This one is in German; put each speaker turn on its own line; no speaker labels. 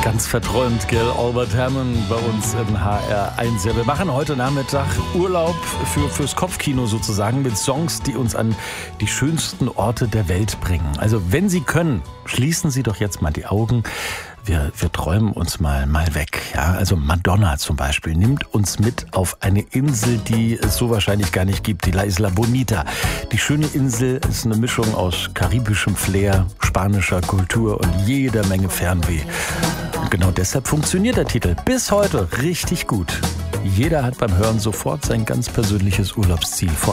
Ganz verträumt, gell? Albert Hammond bei uns in HR1. Ja, wir machen heute Nachmittag Urlaub fürs Kopfkino sozusagen mit Songs, die uns an die schönsten Orte der Welt bringen. Also wenn Sie können, schließen Sie doch jetzt mal die Augen. Wir träumen uns mal weg. Ja? Also Madonna zum Beispiel nimmt uns mit auf eine Insel, die es so wahrscheinlich gar nicht gibt, die La Isla Bonita. Die schöne Insel ist eine Mischung aus karibischem Flair, spanischer Kultur und jeder Menge Fernweh. Und genau deshalb funktioniert der Titel bis heute richtig gut. Jeder hat beim Hören sofort sein ganz persönliches Urlaubsziel vor